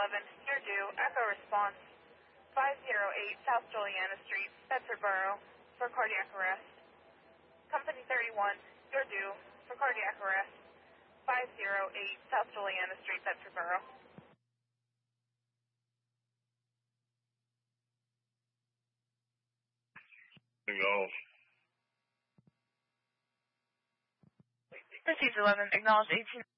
11, you're due. Echo response 508 South Juliana Street, Bedford Borough, for cardiac arrest. Company 31, you're due for cardiac arrest 508 South Juliana Street, Bedford Borough. Acknowledge. Received 11, acknowledge 18.